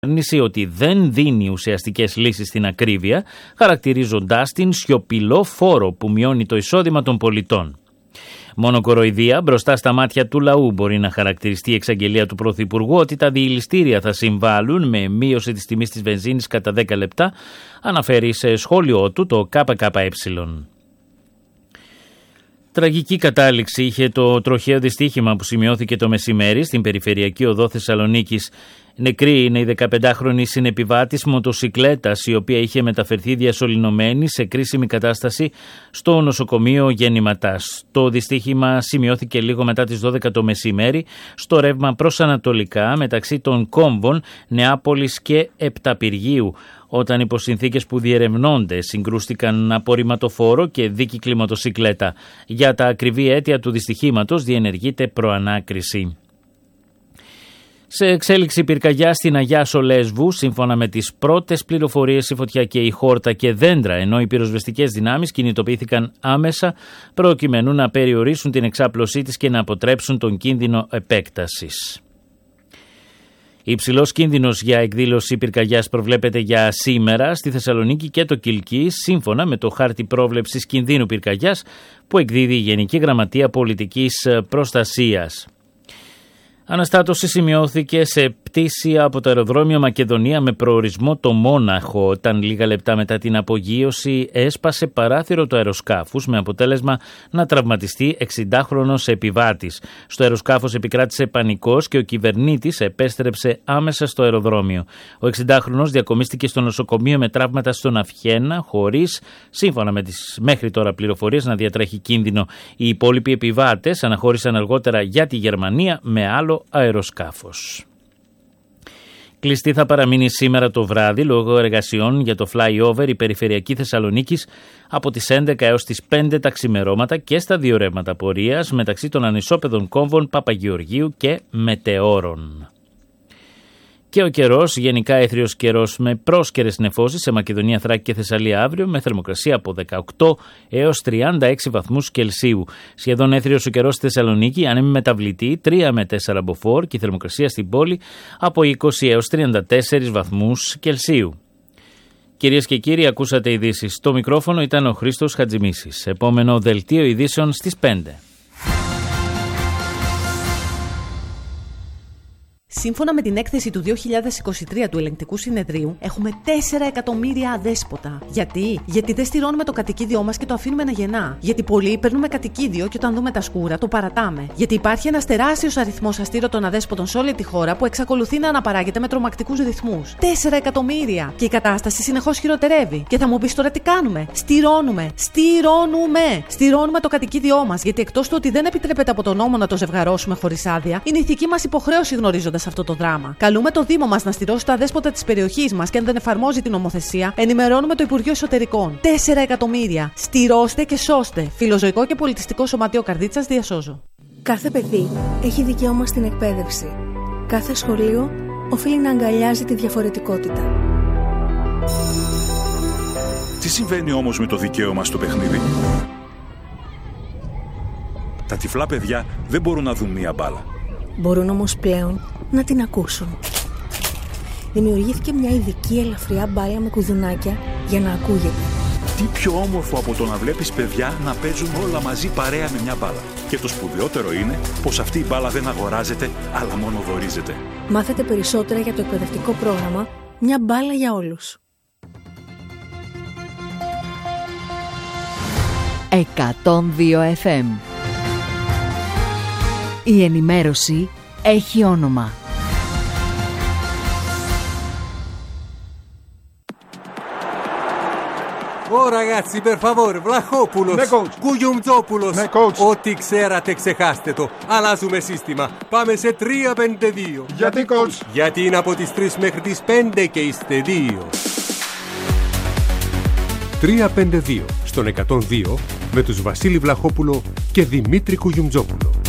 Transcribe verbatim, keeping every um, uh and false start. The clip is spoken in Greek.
ότι δεν δίνει ουσιαστικές λύσεις στην ακρίβεια, χαρακτηρίζοντάς την σιωπηλό φόρο που μειώνει το εισόδημα των πολιτών. Μόνο κοροϊδία μπροστά στα μάτια του λαού μπορεί να χαρακτηριστεί η εξαγγελία του Πρωθυπουργού ότι τα διηληστήρια θα συμβάλλουν με μείωση της τιμής της βενζίνης κατά δέκα λεπτά, αναφέρει σε σχόλιο του το ΚΚΕ. Τραγική κατάληξη είχε το τροχαίο δυστύχημα που σημειώθηκε το μεσημέρι στην περιφερειακή οδό Θεσσαλονίκης. Νεκρή είναι η δεκαπεντάχρονη συνεπιβάτης μοτοσικλέτας, η οποία είχε μεταφερθεί διασωληνωμένη σε κρίσιμη κατάσταση στο νοσοκομείο Γεννηματάς. Το δυστύχημα σημειώθηκε λίγο μετά τις δώδεκα το μεσημέρι στο ρεύμα προς ανατολικά μεταξύ των κόμβων Νεάπολης και Επταπηργίου, όταν υπό συνθήκες που διερευνώνται συγκρούστηκαν απορριμματοφόρο και δίκυκλη μοτοσικλέτα. Για τα ακριβή αίτια του δυστυχήματος διενεργείται προανάκριση. Σε εξέλιξη πυρκαγιά στην Αγιάσο Λέσβου, σύμφωνα με τις πρώτες πληροφορίες, η φωτιά καίει χόρτα και δέντρα, ενώ οι πυροσβεστικές δυνάμεις κινητοποιήθηκαν άμεσα προκειμένου να περιορίσουν την εξάπλωσή της και να αποτρέψουν τον κίνδυνο επέκτασης. Υψηλός κίνδυνος για εκδήλωση πυρκαγιάς προβλέπεται για σήμερα στη Θεσσαλονίκη και το Κιλκής, σύμφωνα με το χάρτη πρόβλεψης κινδύνου πυρκαγιάς που εκδίδει η Γενική Γραμματεία Πολιτικής Προστασίας. Αναστάτωση σημειώθηκε σε πτήση από το αεροδρόμιο Μακεδονία με προορισμό το Μόναχο, όταν λίγα λεπτά μετά την απογείωση έσπασε παράθυρο του αεροσκάφους με αποτέλεσμα να τραυματιστεί εξηντάχρονος επιβάτης. Στο αεροσκάφος επικράτησε πανικός και ο κυβερνήτης επέστρεψε άμεσα στο αεροδρόμιο. Ο εξηντάχρονος διακομίστηκε στο νοσοκομείο με τραύματα στον αυχένα, χωρίς, σύμφωνα με τις μέχρι τώρα πληροφορίες, να διατρέχει κίνδυνο. Οι υπόλοιποι επιβάτες αναχώρησαν αργότερα για τη Γερμανία με άλλο αεροσκάφος. Κλειστή θα παραμείνει σήμερα το βράδυ λόγω εργασιών για το flyover η περιφερειακή Θεσσαλονίκης από τις έντεκα έως τις πέντε τα ξημερώματα και στα δύο ρεύματα πορείας μεταξύ των ανισόπεδων κόμβων Παπαγεωργίου και Μετεώρων. Και ο καιρός, γενικά έθριος καιρός με πρόσκαιρες νεφώσεις σε Μακεδονία, Θράκη και Θεσσαλία αύριο, με θερμοκρασία από δεκαοκτώ έως τριάντα έξι βαθμούς Κελσίου. Σχεδόν έθριος ο καιρός στη Θεσσαλονίκη, ανέμει μεταβλητή τρία με τέσσερα μποφόρ και η θερμοκρασία στην πόλη από είκοσι έως τριάντα τέσσερις βαθμούς Κελσίου. Κυρίες και κύριοι, ακούσατε ειδήσεις. Στο μικρόφωνο ήταν ο Χρήστος Χατζημίσης. Επόμενο δελτίο ειδήσεων στις πέντε. Σύμφωνα με την έκθεση του δύο χιλιάδες είκοσι τρία του Ελεγκτικού Συνεδρίου, έχουμε τέσσερα εκατομμύρια αδέσποτα. Γιατί? Γιατί δεν στηρώνουμε το κατοικίδιό μας και το αφήνουμε να γεννά. Γιατί πολλοί παίρνουμε κατοικίδιο και όταν δούμε τα σκούρα το παρατάμε. Γιατί υπάρχει ένας τεράστιος αριθμός αστήρωτων αδέσποτων σε όλη τη χώρα που εξακολουθεί να αναπαράγεται με τρομακτικούς ρυθμούς. τέσσερα εκατομμύρια! Και η κατάσταση συνεχώς χειροτερεύει. Και θα μου πεις τώρα τι κάνουμε? Στηρώνουμε! Στηρώνουμε! Στηρώνουμε το κατοικίδιό μας. Γιατί εκτός του ότι δεν επιτρέπεται από τον νόμο να το ζευγαρώσουμε χωρίς άδεια, είναι ηθική μας υποχρέωση γνωρίζοντας αυτό το δράμα. Καλούμε το Δήμο μας να στηρώσει τα δέσποτα της περιοχής μας και αν δεν εφαρμόζει την νομοθεσία, ενημερώνουμε το Υπουργείο Εσωτερικών. τέσσερα εκατομμύρια! Στηρώστε και σώστε! Φιλοζωικό και Πολιτιστικό Σωματείο Καρδίτσας, διασώζω. Κάθε παιδί έχει δικαίωμα στην εκπαίδευση. Κάθε σχολείο οφείλει να αγκαλιάζει τη διαφορετικότητα. Τι συμβαίνει όμως με το δικαίωμα στο παιχνίδι? Τα τυφλά παιδιά δεν μπορούν να δουν μία μπάλα. Μπορούν όμως πλέον να την ακούσουν. Δημιουργήθηκε μια ειδική ελαφριά μπάλα με κουδουνάκια για να ακούγεται. Τι πιο όμορφο από το να βλέπεις παιδιά να παίζουν όλα μαζί παρέα με μια μπάλα. Και το σπουδαιότερο είναι πως αυτή η μπάλα δεν αγοράζεται, αλλά μόνο δωρίζεται. Μάθετε περισσότερα για το εκπαιδευτικό πρόγραμμα «Μια μπάλα για όλους». εκατόν δύο εφ εμ. Η ενημέρωση έχει όνομα. Ω ragazzi, per favore, Βλαχόπουλος, Κουγιουμτζόπουλος. Ό,τι ξέρατε ξεχάστε το. Αλλάζουμε σύστημα. Πάμε σε τρία πέντε δύο. Γιατί coach? Γιατί είναι από τις τρεις μέχρι τις πέντε και είστε δύο. τρία πέντε δύο στον εκατόν δύο με τους Βασίλη Βλαχόπουλο και Δημήτρη Κουγιουμτζόπουλο.